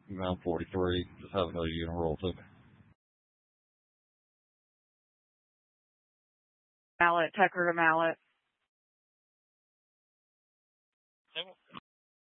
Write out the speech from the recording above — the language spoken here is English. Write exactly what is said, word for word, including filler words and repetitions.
I'm forty-three. Just have another unit roll to me. Mallet, Tucker to Mallet.